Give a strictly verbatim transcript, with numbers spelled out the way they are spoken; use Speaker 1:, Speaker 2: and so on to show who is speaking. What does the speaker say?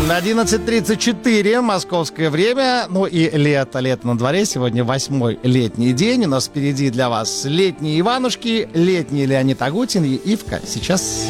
Speaker 1: одиннадцать тридцать четыре, московское время. Ну и лето, лето на дворе. Сегодня восьмой летний день. У нас впереди для вас летние Иванушки, летний Леонид Агутин и Ивка. Сейчас...